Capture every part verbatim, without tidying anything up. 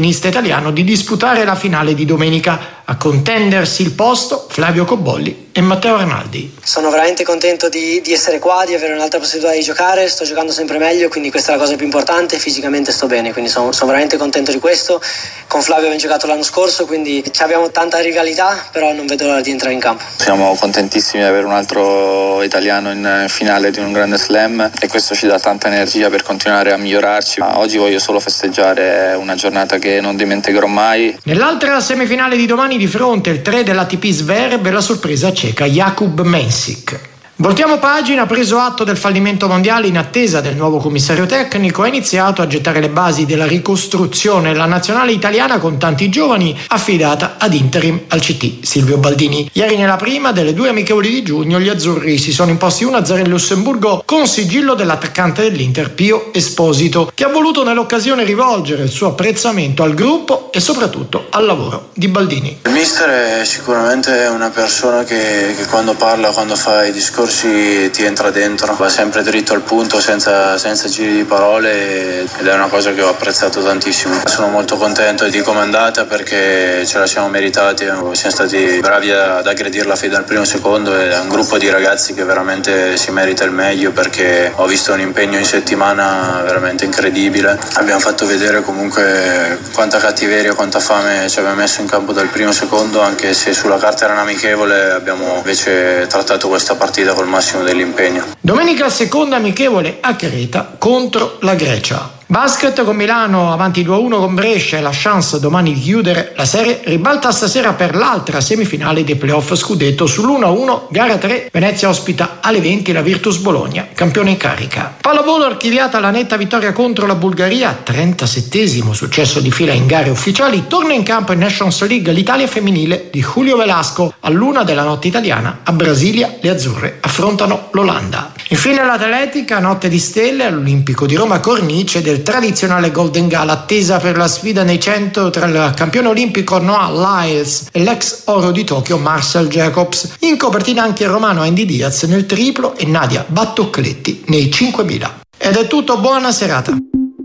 tennista italiano di disputare la finale di domenica. A contendersi il posto Flavio Cobolli e Matteo Arnaldi. Sono veramente contento di, di essere qua, di avere un'altra possibilità di giocare. Sto giocando sempre meglio, quindi questa è la cosa più importante. Fisicamente sto bene, quindi sono, sono veramente contento di questo. Con Flavio abbiamo giocato l'anno scorso, quindi abbiamo tanta rivalità, però non vedo l'ora di entrare in campo. Siamo contentissimi di avere un altro italiano in finale di un grande slam e questo ci dà tanta energia per continuare a migliorarci. Ma oggi voglio solo festeggiare, è una giornata che non dimenticherò mai. Nell'altra semifinale di domani di fronte il tre dell'A T P Zverev e la sorpresa ceca Jakub Mensik. Voltiamo pagina. Preso atto del fallimento mondiale, in attesa del nuovo commissario tecnico, ha iniziato a gettare le basi della ricostruzione la nazionale italiana con tanti giovani, affidata ad interim al C T Silvio Baldini. Ieri nella prima delle due amichevoli di giugno gli azzurri si sono imposti uno a zero in Lussemburgo con sigillo dell'attaccante dell'Inter Pio Esposito, che ha voluto nell'occasione rivolgere il suo apprezzamento al gruppo e soprattutto al lavoro di Baldini. Il mister è sicuramente una persona che, che quando parla, quando fa i discorsi ti entra dentro, va sempre dritto al punto, senza, senza giri di parole, ed è una cosa che ho apprezzato tantissimo. Sono molto contento di come è andata perché ce la siamo meritati, siamo stati bravi ad aggredirla fin dal primo secondo, ed è un gruppo di ragazzi che veramente si merita il meglio, perché ho visto un impegno in settimana veramente incredibile. Abbiamo fatto vedere comunque quanta cattiveria, quanta fame ci aveva messo in campo dal primo secondo, anche se sulla carta era un amichevole, abbiamo invece trattato questa partita col massimo dell'impegno. Domenica seconda amichevole a Creta contro la Grecia. Basket con Milano avanti due a uno con Brescia e la chance domani di chiudere la serie ribalta stasera per l'altra semifinale dei playoff scudetto. Sull'uno a uno gara tre Venezia ospita alle venti la Virtus Bologna, campione in carica. Pallavolo, archiviata la netta vittoria contro la Bulgaria, trentasettesimo successo di fila in gare ufficiali. Torna in campo in Nations League l'Italia femminile di Julio Velasco. All'una della notte italiana a Brasilia le azzurre affrontano l'Olanda. Infine l'atletica, notte di stelle all'Olimpico di Roma, cornice del tradizionale Golden Gala, attesa per la sfida nei cento tra il campione olimpico Noah Lyles e l'ex oro di Tokyo Marcel Jacobs. In copertina anche il romano Andy Diaz nel triplo e Nadia Battocletti nei cinquemila. Ed è tutto, buona serata.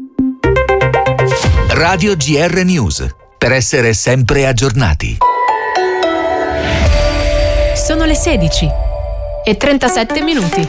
Radio G R News, per essere sempre aggiornati. Sono le sedici e trentasette minuti.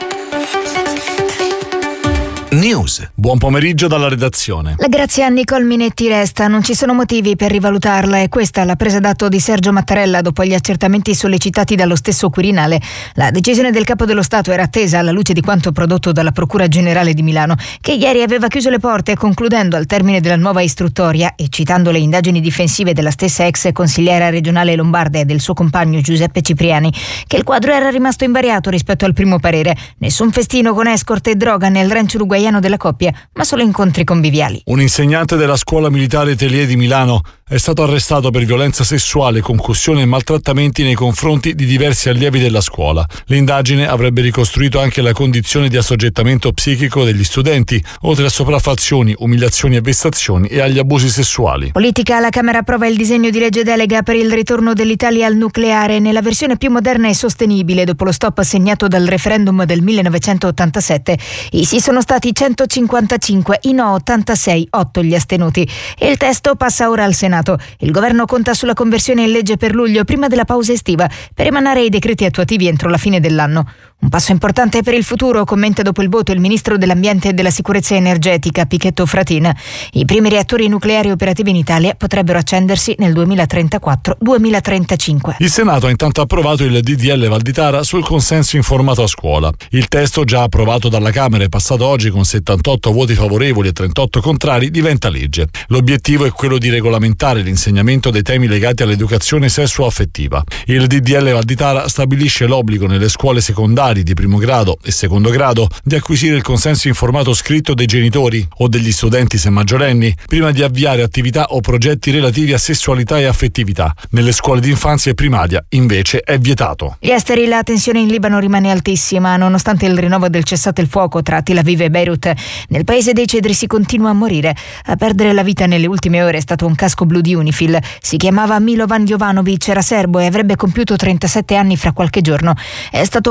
News. Buon pomeriggio dalla redazione. La grazia a Nicole Minetti resta, non ci sono motivi per rivalutarla, e questa è la presa d'atto di Sergio Mattarella dopo gli accertamenti sollecitati dallo stesso Quirinale. La decisione del Capo dello Stato era attesa alla luce di quanto prodotto dalla Procura Generale di Milano, che ieri aveva chiuso le porte concludendo al termine della nuova istruttoria e citando le indagini difensive della stessa ex consigliera regionale lombarda e del suo compagno Giuseppe Cipriani, che il quadro era rimasto invariato rispetto al primo parere. Nessun festino con escort e droga nel ranch uruguaiano della coppia, ma solo incontri conviviali. Un insegnante della scuola militare Telier di Milano è stato arrestato per violenza sessuale, concussione e maltrattamenti nei confronti di diversi allievi della scuola. L'indagine avrebbe ricostruito anche la condizione di assoggettamento psichico degli studenti, oltre a sopraffazioni, umiliazioni e vessazioni e agli abusi sessuali. Politica. La Camera approva il disegno di legge delega per il ritorno dell'Italia al nucleare nella versione più moderna e sostenibile dopo lo stop segnato dal referendum del millenovecentottantasette. I sì sono stati centocinquantacinque, i no ottantasei, otto gli astenuti. E il testo passa ora al Senato. Il governo conta sulla conversione in legge per luglio, prima della pausa estiva, per emanare i decreti attuativi entro la fine dell'anno. Un passo importante per il futuro, commenta dopo il voto il ministro dell'Ambiente e della Sicurezza Energetica, Pichetto Fratin. I primi reattori nucleari operativi in Italia potrebbero accendersi nel duemilatrentaquattro duemilatrentacinque. Il Senato ha intanto approvato il D D L Valditara sul consenso informato a scuola. Il testo, già approvato dalla Camera e passato oggi con settantotto voti favorevoli e trentotto contrari, diventa legge. L'obiettivo è quello di regolamentare l'insegnamento dei temi legati all'educazione sessuo-affettiva. Il D D L Valditara stabilisce l'obbligo nelle scuole secondarie di primo grado e secondo grado di acquisire il consenso informato scritto dei genitori o degli studenti se maggiorenni prima di avviare attività o progetti relativi a sessualità e affettività. Nelle scuole di infanzia e primaria invece è vietato. Gli esteri. La tensione in Libano rimane altissima nonostante il rinnovo del cessate il fuoco tra Tel Aviv e Beirut. Nel paese dei cedri si continua a morire. A perdere la vita nelle ultime ore è stato un casco blu di Unifil. Si chiamava Milovan Jovanovic, era serbo e avrebbe compiuto trentasette anni fra qualche giorno. È stato colpito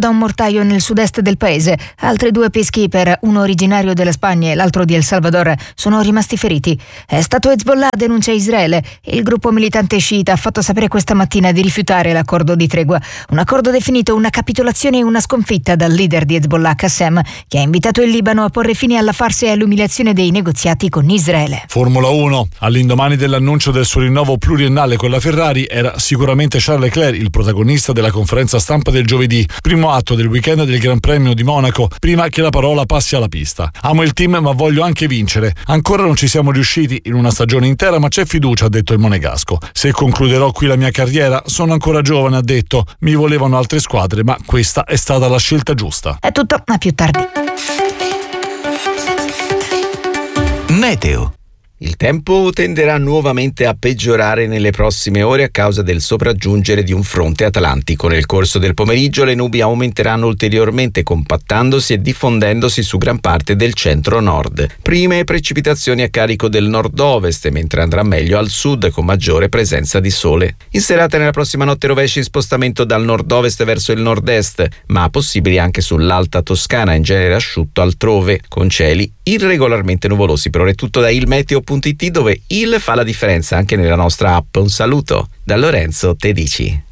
da un mortaio nel sud-est del paese. Altri due peacekeeper, uno originario della Spagna e l'altro di El Salvador, sono rimasti feriti. È stato Hezbollah, denuncia Israele. Il gruppo militante sciita ha fatto sapere questa mattina di rifiutare l'accordo di tregua. Un accordo definito una capitolazione e una sconfitta dal leader di Hezbollah, Qassem, che ha invitato il Libano a porre fine alla farsa e all'umiliazione dei negoziati con Israele. Formula uno. All'indomani dell'annuncio del suo rinnovo pluriennale con la Ferrari era sicuramente Charles Leclerc il protagonista della conferenza stampa del giovedì, primo atto del weekend del Gran Premio di Monaco, prima che la parola passi alla pista. Amo il team ma voglio anche vincere. Ancora non ci siamo riusciti in una stagione intera, ma c'è fiducia, ha detto il monegasco. Se concluderò qui la mia carriera, sono ancora giovane, ha detto. Mi volevano altre squadre, ma questa è stata la scelta giusta. È tutto, a più tardi. Meteo. Il tempo tenderà nuovamente a peggiorare nelle prossime ore a causa del sopraggiungere di un fronte atlantico. Nel corso del pomeriggio le nubi aumenteranno ulteriormente, compattandosi e diffondendosi su gran parte del centro-nord. Prime precipitazioni a carico del nord-ovest, mentre andrà meglio al sud con maggiore presenza di sole. In serata nella prossima notte rovesci in spostamento dal nord-ovest verso il nord-est, ma possibili anche sull'alta Toscana, in genere asciutto altrove, con cieli irregolarmente nuvolosi. Per ora è tutto da ilmeteo punto it, dove il fa la differenza anche nella nostra app. Un saluto da Lorenzo Tedici.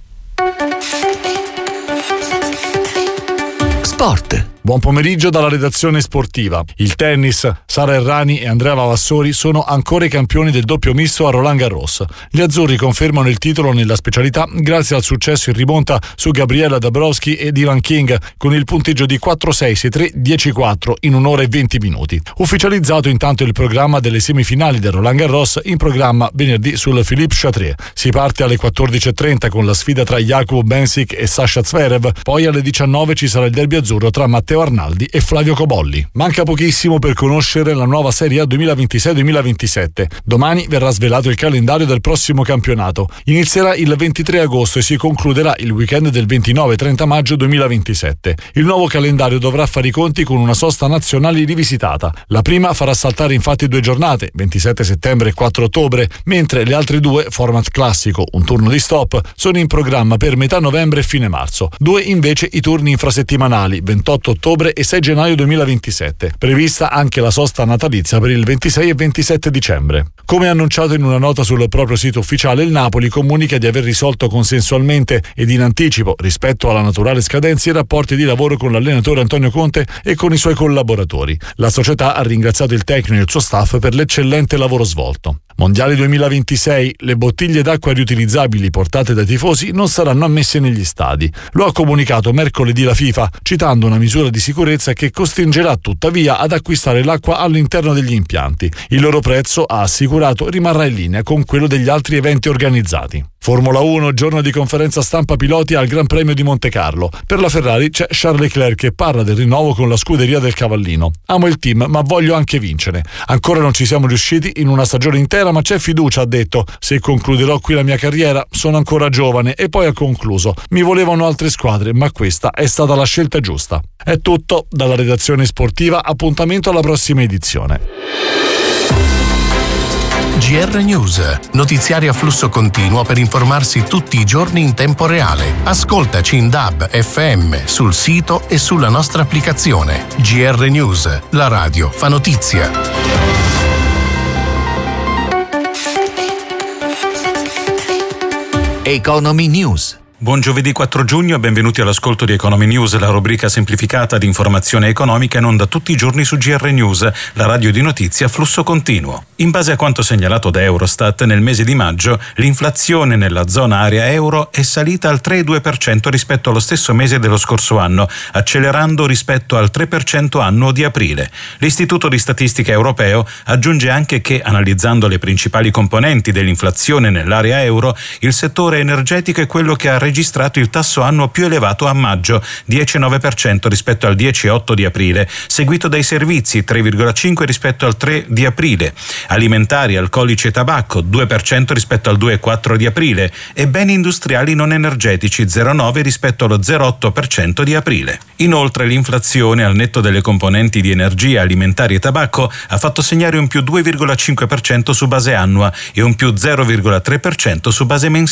Sport. Buon pomeriggio dalla redazione sportiva. Il tennis, Sara Errani e Andrea Vavassori sono ancora i campioni del doppio misto a Roland Garros. Gli azzurri confermano il titolo nella specialità grazie al successo in rimonta su Gabriela Dabrowski ed Ivan King con il punteggio di quattro sei, sei tre, dieci quattro in un'ora e venti minuti. Ufficializzato intanto il programma delle semifinali del Roland Garros, in programma venerdì sul Philippe Chatrier. Si parte alle quattordici e trenta con la sfida tra Jacopo Bensic e Sasha Zverev, poi alle diciannove ci sarà il derby azzurro tra Matteo Arnaldi e Flavio Cobolli. Manca pochissimo per conoscere la nuova Serie A duemilaventisei duemilaventisette. Domani verrà svelato il calendario del prossimo campionato. Inizierà il ventitré agosto e si concluderà il weekend del ventinove e trenta maggio duemilaventisette. Il nuovo calendario dovrà fare i conti con una sosta nazionale rivisitata. La prima farà saltare infatti due giornate, ventisette settembre e quattro ottobre, mentre le altre due, format classico, un turno di stop, sono in programma per metà novembre e fine marzo. Due invece i turni infrasettimanali, ventotto ottobre e sei gennaio duemilaventisette. Prevista anche la sosta natalizia per il ventisei e ventisette dicembre. Come annunciato in una nota sul proprio sito ufficiale, il Napoli comunica di aver risolto consensualmente ed in anticipo, rispetto alla naturale scadenza, i rapporti di lavoro con l'allenatore Antonio Conte e con i suoi collaboratori. La società ha ringraziato il tecnico e il suo staff per l'eccellente lavoro svolto. Mondiale duemilaventisei, le bottiglie d'acqua riutilizzabili portate dai tifosi non saranno ammesse negli stadi. Lo ha comunicato mercoledì la FIFA, citando una misura di sicurezza che costringerà tuttavia ad acquistare l'acqua all'interno degli impianti. Il loro prezzo, ha assicurato, rimarrà in linea con quello degli altri eventi organizzati. Formula uno, giorno di conferenza stampa piloti al Gran Premio di Montecarlo. Per la Ferrari c'è Charles Leclerc che parla del rinnovo con la scuderia del Cavallino. Amo il team, ma voglio anche vincere. Ancora non ci siamo riusciti in una stagione intera, ma c'è fiducia, ha detto. Se concluderò qui la mia carriera, sono ancora giovane. E poi ha concluso. Mi volevano altre squadre, ma questa è stata la scelta giusta. È tutto dalla redazione sportiva, appuntamento alla prossima edizione. G R News, notiziario a flusso continuo per informarsi tutti i giorni in tempo reale. Ascoltaci in D A B, F M, sul sito e sulla nostra applicazione. G R News, la radio fa notizia. Economy News. Buon giovedì quattro giugno e benvenuti all'ascolto di Economy News, la rubrica semplificata di informazione economica in onda tutti i giorni su G R News, la radio di notizie a flusso continuo. In base a quanto segnalato da Eurostat, nel mese di maggio l'inflazione nella zona area euro è salita al tre virgola due per cento rispetto allo stesso mese dello scorso anno, accelerando rispetto al tre per cento annuo di aprile. L'Istituto di Statistica Europeo aggiunge anche che, analizzando le principali componenti dell'inflazione nell'area euro, il settore energetico è quello che ha registrato il tasso annuo più elevato a maggio, dieci virgola nove per cento rispetto al dieci virgola otto di aprile, seguito dai servizi, tre virgola cinque rispetto al tre di aprile, alimentari, alcolici e tabacco, due per cento rispetto al due virgola quattro di aprile e beni industriali non energetici, zero virgola nove rispetto allo zero virgola otto per cento di aprile. Inoltre l'inflazione, al netto delle componenti di energia, alimentari e tabacco, ha fatto segnare un più due virgola cinque per cento su base annua e un più zero virgola tre per cento su base mensile.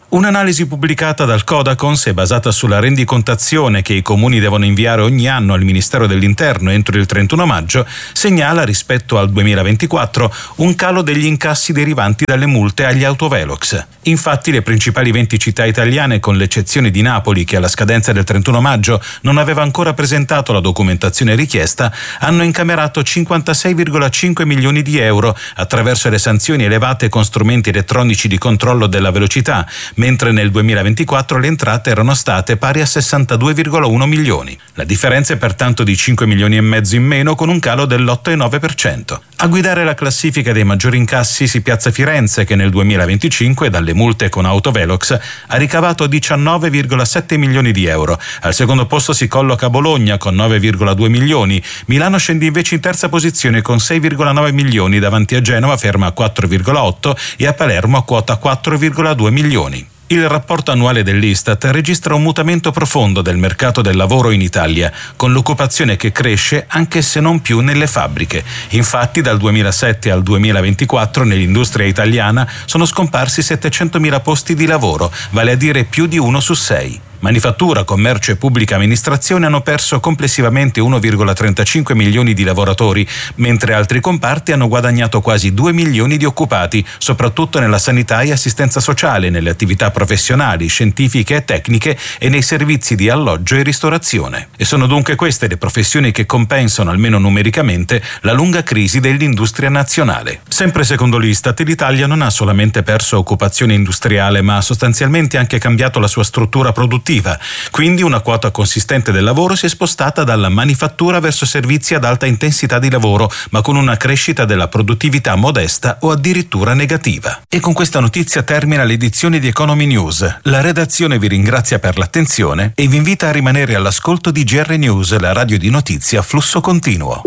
Un'analisi pubblicata dal Codacons e basata sulla rendicontazione che i comuni devono inviare ogni anno al Ministero dell'Interno entro il trentuno maggio segnala rispetto al duemilaventiquattro un calo degli incassi derivanti dalle multe agli autovelox. Infatti le principali venti città italiane, con l'eccezione di Napoli che alla scadenza del trentuno maggio non aveva ancora presentato la documentazione richiesta, hanno incamerato cinquantasei virgola cinque milioni di euro attraverso le sanzioni elevate con strumenti elettronici di controllo della velocità, mentre nel duemilaventiquattro le entrate erano state pari a sessantadue virgola uno milioni. La differenza è pertanto di cinque milioni e mezzo in meno, con un calo dell'otto virgola nove per cento. A guidare la classifica dei maggiori incassi si piazza Firenze, che nel duemilaventicinque dalle multe con autovelox ha ricavato diciannove virgola sette milioni di euro. Al secondo posto si colloca Bologna con nove virgola due milioni. Milano scende invece in terza posizione con sei virgola nove milioni, davanti a Genova ferma a quattro virgola otto e a Palermo a quota quattro virgola due milioni. Il rapporto annuale dell'Istat registra un mutamento profondo del mercato del lavoro in Italia, con l'occupazione che cresce anche se non più nelle fabbriche. Infatti dal duemilasette al duemilaventiquattro nell'industria italiana sono scomparsi settecentomila posti di lavoro, vale a dire più di uno su sei. Manifattura, commercio e pubblica amministrazione hanno perso complessivamente uno virgola trentacinque milioni di lavoratori, mentre altri comparti hanno guadagnato quasi due milioni di occupati, soprattutto nella sanità e assistenza sociale, nelle attività professionali, scientifiche e tecniche e nei servizi di alloggio e ristorazione. E sono dunque queste le professioni che compensano, almeno numericamente, la lunga crisi dell'industria nazionale. Sempre secondo l'Istat, l'Italia non ha solamente perso occupazione industriale, ma ha sostanzialmente anche cambiato la sua struttura produttiva. Quindi una quota consistente del lavoro si è spostata dalla manifattura verso servizi ad alta intensità di lavoro, ma con una crescita della produttività modesta o addirittura negativa. E con questa notizia termina l'edizione di Economy News. La redazione vi ringrazia per l'attenzione e vi invita a rimanere all'ascolto di G R News, la radio di notizie a flusso continuo.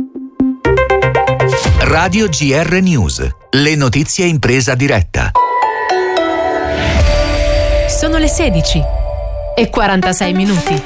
Radio G R News, le notizie in presa diretta. Sono le sedici e quarantasei minuti.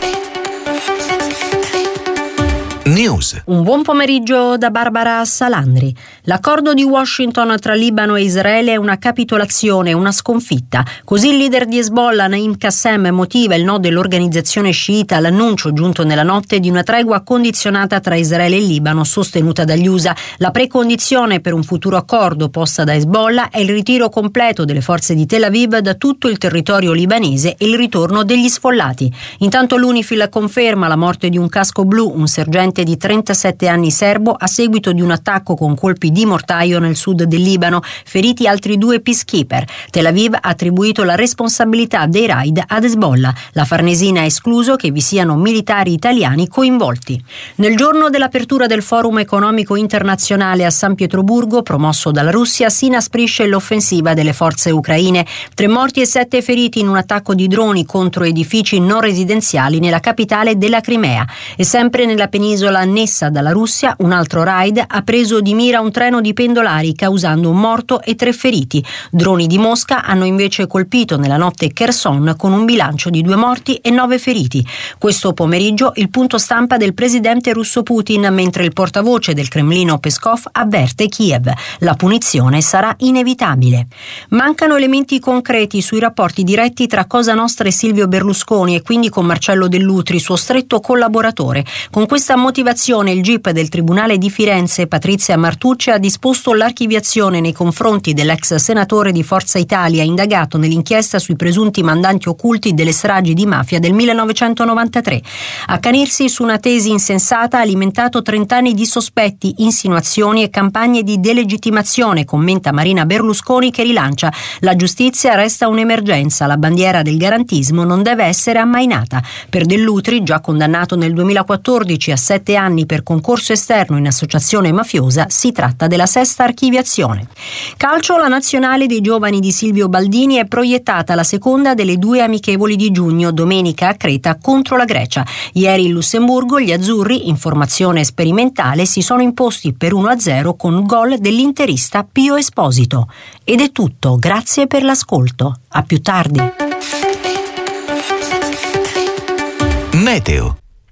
News. Un buon pomeriggio da Barbara Salandri. L'accordo di Washington tra Libano e Israele è una capitolazione, una sconfitta. Così il leader di Hezbollah, Naim Qassem, motiva il no dell'organizzazione sciita all'annuncio giunto nella notte di una tregua condizionata tra Israele e Libano sostenuta dagli U S A. La precondizione per un futuro accordo posta da Hezbollah è il ritiro completo delle forze di Tel Aviv da tutto il territorio libanese e il ritorno degli sfollati. Intanto l'UNIFIL conferma la morte di un casco blu, un sergente di trentasette anni serbo, a seguito di un attacco con colpi di mortaio nel sud del Libano, feriti altri due peacekeeper. Tel Aviv ha attribuito la responsabilità dei raid ad Hezbollah. La Farnesina ha escluso che vi siano militari italiani coinvolti. Nel giorno dell'apertura del Forum economico internazionale a San Pietroburgo, promosso dalla Russia, si inasprisce l'offensiva delle forze ucraine. Tre morti e sette feriti in un attacco di droni contro edifici non residenziali nella capitale della Crimea. E sempre nella penisola annessa dalla Russia, un altro raid ha preso di mira un treno di pendolari, causando un morto e tre feriti. Droni di Mosca hanno invece colpito nella notte Kherson, con un bilancio di due morti e nove feriti. Questo pomeriggio il punto stampa del presidente russo Putin, mentre il portavoce del Cremlino Peskov avverte Kiev: la punizione sarà inevitabile. Mancano elementi concreti sui rapporti diretti tra Cosa Nostra e Silvio Berlusconi, e quindi con Marcello Dell'Utri, suo stretto collaboratore. Con questa motivazione il G I P del Tribunale di Firenze, Patrizia Martucci, ha disposto l'archiviazione nei confronti dell'ex senatore di Forza Italia indagato nell'inchiesta sui presunti mandanti occulti delle stragi di mafia del millenovecentonovantatré. Accanirsi su una tesi insensata ha alimentato trent'anni di sospetti, insinuazioni e campagne di delegittimazione, commenta Marina Berlusconi, che rilancia: la giustizia resta un'emergenza, la bandiera del garantismo non deve essere ammainata. Per Dell'Utri, già condannato nel duemilaquattordici a sette anni per concorso esterno in associazione mafiosa, si tratta della sesta archiviazione. Calcio, la nazionale dei giovani di Silvio Baldini è proiettata la seconda delle due amichevoli di giugno, domenica a Creta contro la Grecia. Ieri in Lussemburgo gli azzurri, in formazione sperimentale, si sono imposti per uno a zero con un gol dell'interista Pio Esposito. Ed è tutto, grazie per l'ascolto. A più tardi. Meteo.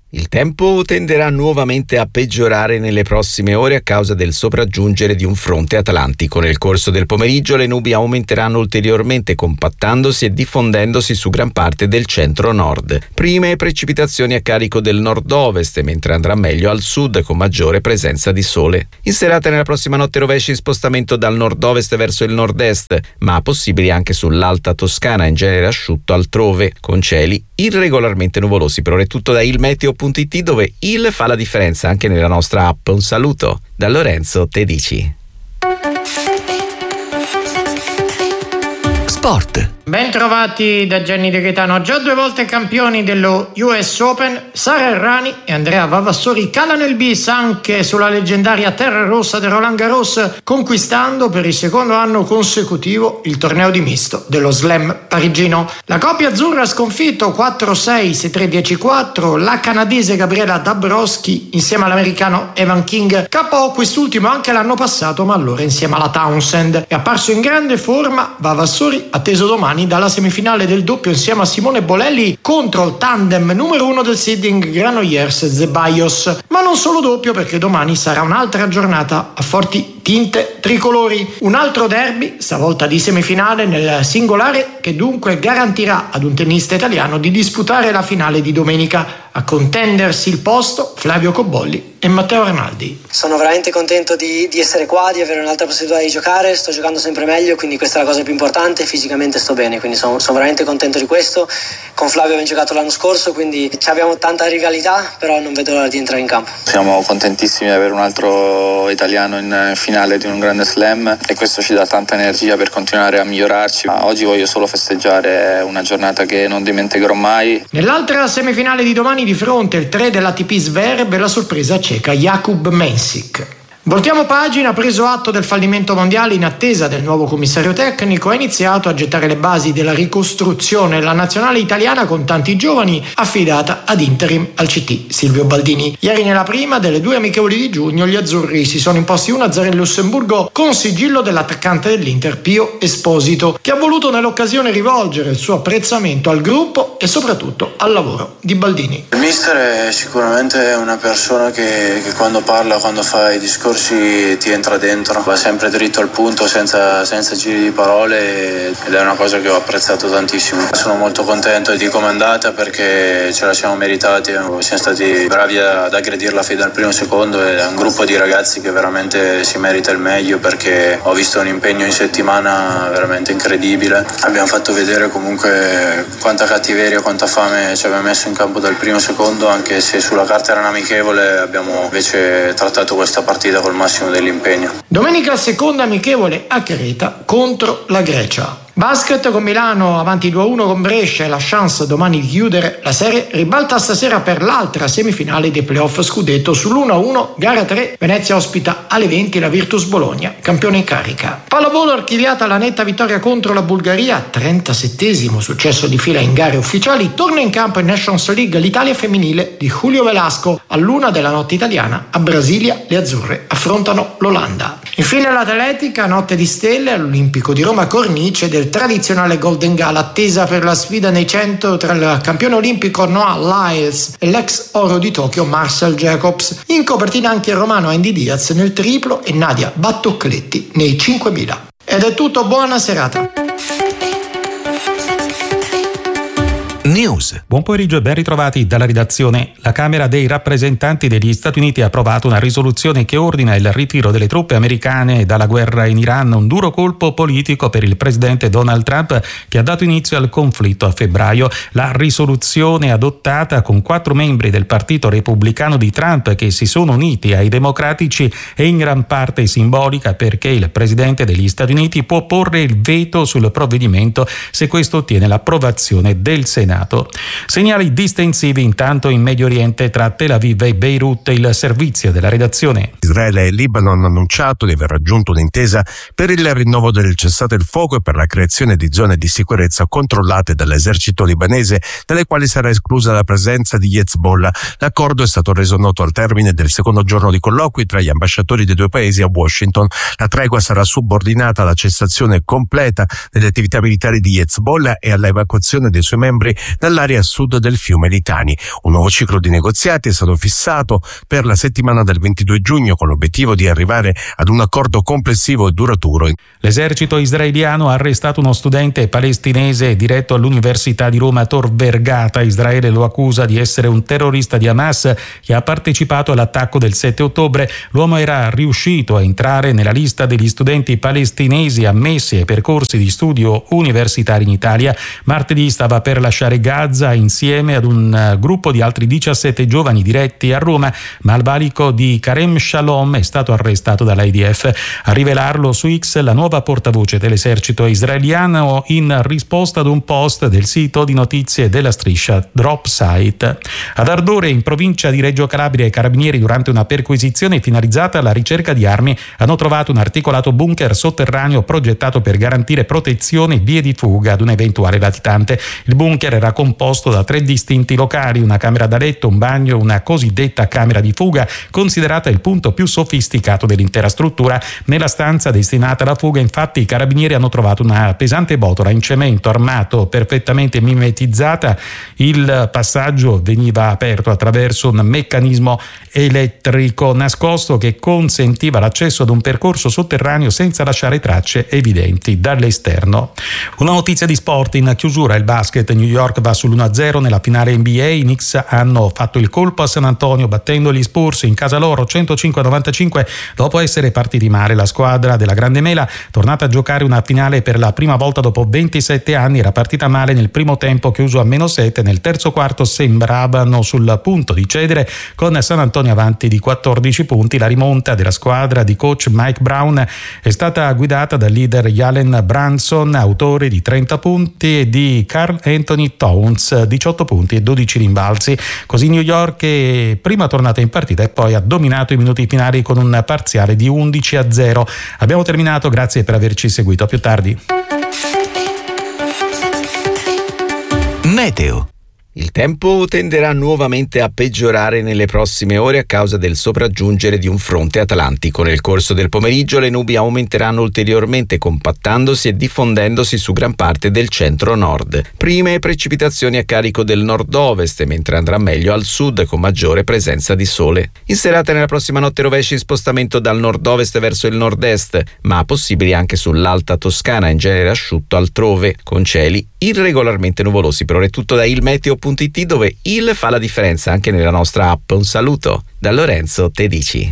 Il tempo tenderà nuovamente a peggiorare nelle prossime ore a causa del sopraggiungere di un fronte atlantico. Nel corso del pomeriggio le nubi aumenteranno ulteriormente, compattandosi e diffondendosi su gran parte del centro-nord. Prime precipitazioni a carico del nord-ovest, mentre andrà meglio al sud con maggiore presenza di sole. In serata nella prossima notte rovesci in spostamento dal nord-ovest verso il nord-est, ma possibili anche sull'Alta Toscana, in genere asciutto altrove, con cieli irregolarmente nuvolosi. Per ora è tutto da il meteo punto it, dove il fa la differenza anche nella nostra app. Un saluto da Lorenzo Tedici. Sport. Ben trovati da Gianni De Gaetano. Già due volte campioni dello U S Open, Sara Errani e Andrea Vavassori calano il bis anche sulla leggendaria terra rossa del Roland Garros, conquistando per il secondo anno consecutivo il torneo di misto dello Slam parigino. La coppia azzurra ha sconfitto quattro sei, sei tre, dieci quattro la canadese Gabriela Dabrowski insieme all'americano Evan King, K O quest'ultimo anche l'anno passato, ma allora insieme alla Townsend. È apparso in grande forma Vavassori, atteso domani dalla semifinale del doppio insieme a Simone Bolelli contro il tandem numero uno del seeding Granollers-Zeballos. Ma non solo doppio, perché domani sarà un'altra giornata a forti tinte tricolori. Un altro derby, stavolta di semifinale nel singolare, che dunque garantirà ad un tennista italiano di disputare la finale di domenica. A contendersi il posto Flavio Cobolli e Matteo Arnaldi. Sono veramente contento di, di essere qua, di avere un'altra possibilità di giocare. Sto giocando sempre meglio, quindi questa è la cosa più importante. Fisicamente sto bene, quindi sono, sono veramente contento di questo. Con Flavio abbiamo giocato l'anno scorso, quindi abbiamo tanta rivalità, però non vedo l'ora di entrare in campo. Siamo contentissimi di avere un altro italiano in finale di un grande slam e questo ci dà tanta energia per continuare a migliorarci. Ma oggi voglio solo festeggiare una giornata che non dimenticherò mai. Nell'altra semifinale di domani di fronte il tre dell'A T P Zverev e la sorpresa ceca Jakub Mensik. Voltiamo pagina. Preso atto del fallimento mondiale, in attesa del nuovo commissario tecnico, ha iniziato a gettare le basi della ricostruzione la nazionale italiana con tanti giovani, affidata ad interim al C T Silvio Baldini. Ieri nella prima delle due amichevoli di giugno gli azzurri si sono imposti uno a zero in Lussemburgo con sigillo dell'attaccante dell'Inter Pio Esposito, che ha voluto nell'occasione rivolgere il suo apprezzamento al gruppo e soprattutto al lavoro di Baldini. Il mister è sicuramente una persona che, che quando parla, quando fa i discorsi ti entra dentro, va sempre dritto al punto, senza, senza giri di parole, ed è una cosa che ho apprezzato tantissimo. Sono molto contento di come è andata, perché ce la siamo meritati, siamo stati bravi ad aggredirla fin dal primo secondo, ed è un gruppo di ragazzi che veramente si merita il meglio, perché ho visto un impegno in settimana veramente incredibile. Abbiamo fatto vedere comunque quanta cattiveria, quanta fame ci aveva messo in campo dal primo secondo, anche se sulla carta era un amichevole, abbiamo invece trattato questa partita col massimo dell'impegno. Domenica seconda amichevole a Creta contro la Grecia. Basket con Milano avanti due a uno con Brescia e la chance domani di chiudere la serie ribalta stasera per l'altra semifinale dei playoff scudetto. Sull'uno a uno gara tre Venezia ospita alle venti la Virtus Bologna, campione in carica. Pallavolo archiviata la netta vittoria contro la Bulgaria, trentasettesimo successo di fila in gare ufficiali. Torna in campo in Nations League l'Italia femminile di Julio Velasco. All'una della notte italiana a Brasilia le azzurre affrontano l'Olanda. Infine l'atletica, notte di stelle all'Olimpico di Roma cornice del tradizionale Golden Gala, attesa per la sfida nei cento tra il campione olimpico Noah Lyles e l'ex oro di Tokyo Marcel Jacobs. In copertina anche il romano Andy Diaz nel triplo e Nadia Battocletti nei cinquemila. Ed è tutto, buona serata. News. Buon pomeriggio e ben ritrovati dalla redazione. La Camera dei rappresentanti degli Stati Uniti ha approvato una risoluzione che ordina il ritiro delle truppe americane dalla guerra in Iran, un duro colpo politico per il presidente Donald Trump che ha dato inizio al conflitto a febbraio. La risoluzione adottata con quattro membri del partito repubblicano di Trump che si sono uniti ai democratici è in gran parte simbolica, perché il presidente degli Stati Uniti può porre il veto sul provvedimento se questo ottiene l'approvazione del Senato. Segnali distensivi intanto in Medio Oriente tra Tel Aviv e Beirut. Il servizio della redazione. Israele e Libano hanno annunciato di aver raggiunto un'intesa per il rinnovo del cessate il fuoco e per la creazione di zone di sicurezza controllate dall'esercito libanese, dalle quali sarà esclusa la presenza di Hezbollah. L'accordo è stato reso noto al termine del secondo giorno di colloqui tra gli ambasciatori dei due paesi a Washington. La tregua sarà subordinata alla cessazione completa delle attività militari di Hezbollah e all'evacuazione dei suoi membri nell'area sud del fiume Litani. Un nuovo ciclo di negoziati è stato fissato per la settimana del ventidue giugno con l'obiettivo di arrivare ad un accordo complessivo e duraturo. L'esercito israeliano ha arrestato uno studente palestinese diretto all'Università di Roma Tor Vergata. Israele lo accusa di essere un terrorista di Hamas che ha partecipato all'attacco del sette ottobre. L'uomo era riuscito a entrare nella lista degli studenti palestinesi ammessi ai percorsi di studio universitari in Italia. Martedì stava per lasciare Gaza insieme ad un gruppo di altri diciassette giovani diretti a Roma, ma al valico di Karem Shalom è stato arrestato dall'A I D F. A rivelarlo su X la nuova portavoce dell'esercito israeliano in risposta ad un post del sito di notizie della striscia Dropsite. Ad Ardore, in provincia di Reggio Calabria, i carabinieri, durante una perquisizione finalizzata alla ricerca di armi, hanno trovato un articolato bunker sotterraneo progettato per garantire protezione e vie di fuga ad un eventuale latitante. Il bunker era composto da tre distinti locali, una camera da letto, un bagno e una cosiddetta camera di fuga, considerata il punto più sofisticato dell'intera struttura. Nella stanza destinata alla fuga, infatti, i carabinieri hanno trovato una pesante botola in cemento armato perfettamente mimetizzata. Il passaggio veniva aperto attraverso un meccanismo elettrico nascosto che consentiva l'accesso ad un percorso sotterraneo senza lasciare tracce evidenti dall'esterno. Una notizia di sport in chiusura: il basket. New York va sull'uno a zero nella finale N B A. I Knicks hanno fatto il colpo a San Antonio battendo gli Spurs in casa loro centocinque a novantacinque dopo essere partiti male. La squadra della Grande Mela, tornata a giocare una finale per la prima volta dopo ventisette anni, era partita male nel primo tempo, chiuso a meno sette. Nel terzo quarto sembravano sul punto di cedere, con San Antonio avanti di quattordici punti. La rimonta della squadra di coach Mike Brown è stata guidata dal leader Jalen Brunson, autore di trenta punti, e di Karl Anthony Towns, diciotto punti e dodici rimbalzi. Così New York è prima tornata in partita e poi ha dominato i minuti finali con un parziale di undici a zero. Abbiamo terminato, grazie per averci seguito. A più tardi. Meteo. Il tempo tenderà nuovamente a peggiorare nelle prossime ore a causa del sopraggiungere di un fronte atlantico. Nel corso del pomeriggio le nubi aumenteranno ulteriormente, compattandosi e diffondendosi su gran parte del centro-nord. Prime precipitazioni a carico del nord-ovest, mentre andrà meglio al sud con maggiore presenza di sole. In serata nella prossima notte rovesci in spostamento dal nord-ovest verso il nord-est, ma possibili anche sull'Alta Toscana, in genere asciutto altrove, con cieli irregolarmente nuvolosi. Per ora è tutto da il meteo punto it, dove il fa la differenza anche nella nostra app. Un saluto da Lorenzo Tedici.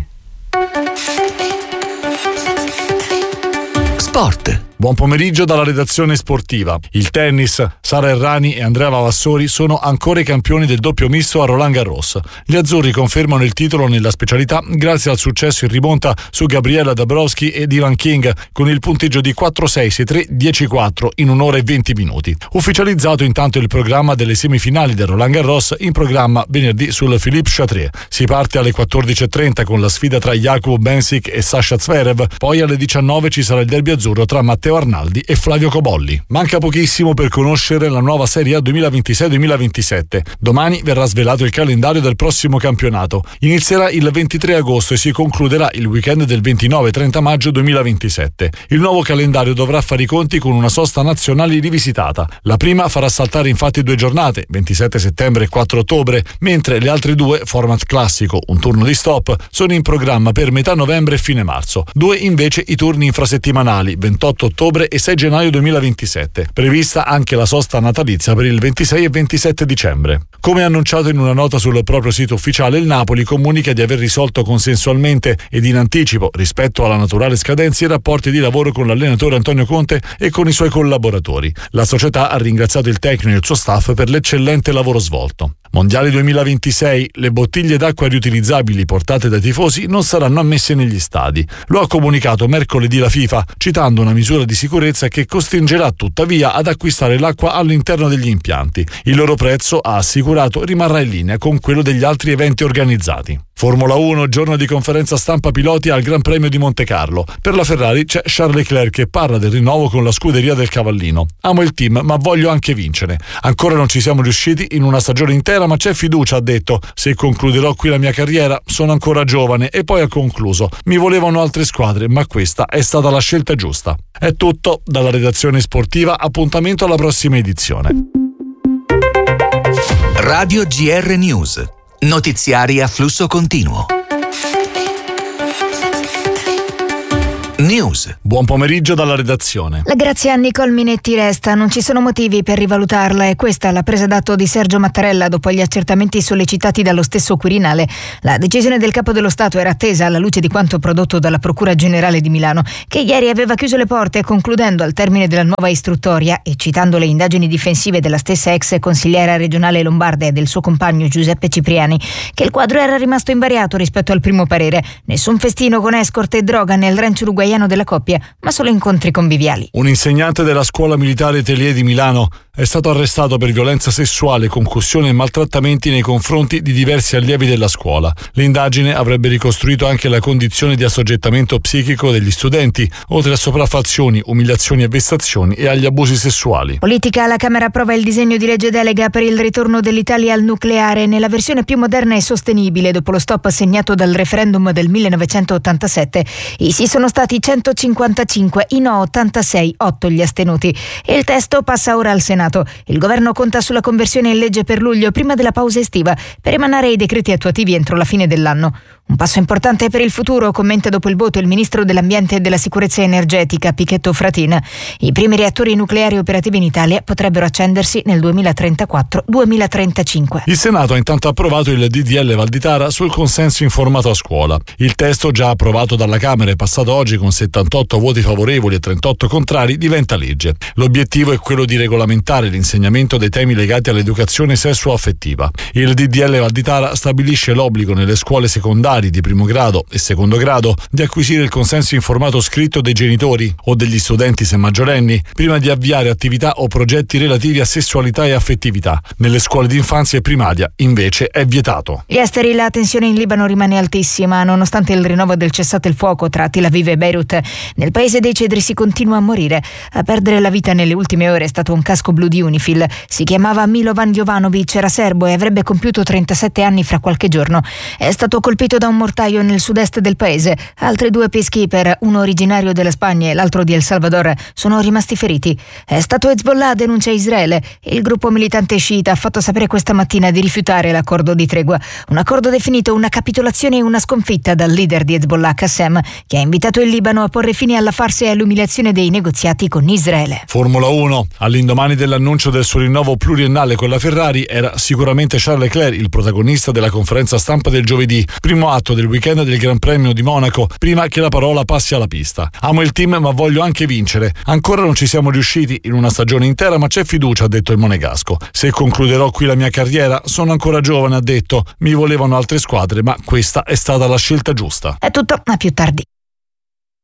Sport. Buon pomeriggio dalla redazione sportiva. Il tennis, Sara Errani e Andrea Vavassori sono ancora i campioni del doppio misto a Roland Garros. Gli azzurri confermano il titolo nella specialità grazie al successo in rimonta su Gabriela Dabrowski ed Ivan King, con il punteggio di quattro sei, sei tre, dieci quattro in un'ora e venti minuti. Ufficializzato intanto il programma delle semifinali del Roland Garros, in programma venerdì sul Philippe Chatrier. Si parte alle quattordici e trenta con la sfida tra Jacopo Bensic e Sasha Zverev, poi alle diciannove ci sarà il derby azzurro tra Matteo Arnaldi e Flavio Cobolli. Manca pochissimo per conoscere la nuova Serie A duemilaventisei duemilaventisette. Domani verrà svelato il calendario del prossimo campionato. Inizierà il ventitré agosto e si concluderà il weekend del ventinove trenta maggio duemilaventisette. Il nuovo calendario dovrà fare i conti con una sosta nazionale rivisitata. La prima farà saltare infatti due giornate, ventisette settembre e quattro ottobre, mentre le altre due, format classico, un turno di stop, sono in programma per metà novembre e fine marzo. Due invece i turni infrasettimanali, ventotto ottobre e sei gennaio duemilaventisette. Prevista anche la sosta natalizia per il ventisei e ventisette dicembre. Come annunciato in una nota sul proprio sito ufficiale, il Napoli comunica di aver risolto consensualmente ed in anticipo, rispetto alla naturale scadenza, i rapporti di lavoro con l'allenatore Antonio Conte e con i suoi collaboratori. La società ha ringraziato il tecnico e il suo staff per l'eccellente lavoro svolto. Mondiale duemilaventisei, le bottiglie d'acqua riutilizzabili portate dai tifosi non saranno ammesse negli stadi. Lo ha comunicato mercoledì la FIFA, citando una misura di sicurezza che costringerà tuttavia ad acquistare l'acqua all'interno degli impianti. Il loro prezzo, ha assicurato, rimarrà in linea con quello degli altri eventi organizzati. Formula uno, giorno di conferenza stampa piloti al Gran Premio di Monte Carlo. Per la Ferrari c'è Charles Leclerc che parla del rinnovo con la scuderia del Cavallino. Amo il team, ma voglio anche vincere. Ancora non ci siamo riusciti in una stagione intera, ma c'è fiducia, ha detto. Se concluderò qui la mia carriera, sono ancora giovane. E poi ha concluso: mi volevano altre squadre, ma questa è stata la scelta giusta. È tutto dalla redazione sportiva, appuntamento alla prossima edizione. Radio G R News. Notiziari a flusso continuo. News. Buon pomeriggio dalla redazione. La grazia a Nicole Minetti resta, non ci sono motivi per rivalutarla, e questa la presa d'atto di Sergio Mattarella dopo gli accertamenti sollecitati dallo stesso Quirinale. La decisione del Capo dello Stato era attesa alla luce di quanto prodotto dalla Procura Generale di Milano, che ieri aveva chiuso le porte concludendo al termine della nuova istruttoria e citando le indagini difensive della stessa ex consigliera regionale lombarda e del suo compagno Giuseppe Cipriani, che il quadro era rimasto invariato rispetto al primo parere. Nessun festino con escort e droga nel ranch uruguaiano della coppia, ma solo incontri conviviali. Un insegnante della scuola militare Telier di Milano è stato arrestato per violenza sessuale, concussione e maltrattamenti nei confronti di diversi allievi della scuola. L'indagine avrebbe ricostruito anche la condizione di assoggettamento psichico degli studenti, oltre a sopraffazioni, umiliazioni e vessazioni e agli abusi sessuali. Politica. La Camera approva il disegno di legge delega per il ritorno dell'Italia al nucleare nella versione più moderna e sostenibile dopo lo stop segnato dal referendum del millenovecentottantasette. I sì sono stati centocinquantacinque, i no ottantasei, otto gli astenuti. E il testo passa ora al Senato. Il governo conta sulla conversione in legge per luglio, prima della pausa estiva, per emanare i decreti attuativi entro la fine dell'anno. Un passo importante per il futuro, commenta dopo il voto il ministro dell'Ambiente e della Sicurezza Energetica, Pichetto Fratin. I primi reattori nucleari operativi in Italia potrebbero accendersi nel duemilatrentaquattro duemilatrentacinque. Il Senato ha intanto approvato il D D L Valditara sul consenso informato a scuola. Il testo, già approvato dalla Camera e passato oggi con settantotto voti favorevoli e trentotto contrari, diventa legge. L'obiettivo è quello di regolamentare l'insegnamento dei temi legati all'educazione sessuo-affettiva. Il D D L Valditara stabilisce l'obbligo nelle scuole secondarie di primo grado e secondo grado di acquisire il consenso informato scritto dei genitori o degli studenti se maggiorenni prima di avviare attività o progetti relativi a sessualità e affettività. Nelle scuole di infanzia e primaria invece è vietato. Gli esteri. La tensione in Libano rimane altissima nonostante il rinnovo del cessate il fuoco tra Tel Aviv e Beirut. Nel paese dei cedri si continua a morire. A perdere la vita nelle ultime ore è stato un casco blu di Unifil. Si chiamava Milovan Jovanovic, era serbo e avrebbe compiuto trentasette anni fra qualche giorno. È stato colpito da un mortaio nel sud-est del paese. Altri due peacekeeper, uno originario della Spagna e l'altro di El Salvador, sono rimasti feriti. È stato Hezbollah, denuncia Israele. Il gruppo militante sciita ha fatto sapere questa mattina di rifiutare l'accordo di tregua. Un accordo definito una capitolazione e una sconfitta dal leader di Hezbollah, Qassem, che ha invitato il Libano a porre fine alla farsa e all'umiliazione dei negoziati con Israele. Formula uno. All'indomani dell'annuncio del suo rinnovo pluriennale con la Ferrari era sicuramente Charles Leclerc il protagonista della conferenza stampa del giovedì, primo atto del weekend del Gran Premio di Monaco, prima che la parola passi alla pista. Amo il team ma voglio anche vincere. Ancora non ci siamo riusciti in una stagione intera, ma c'è fiducia, ha detto il monegasco. Se concluderò qui la mia carriera, sono ancora giovane, ha detto. Mi volevano altre squadre, ma questa è stata la scelta giusta. È tutto, a più tardi.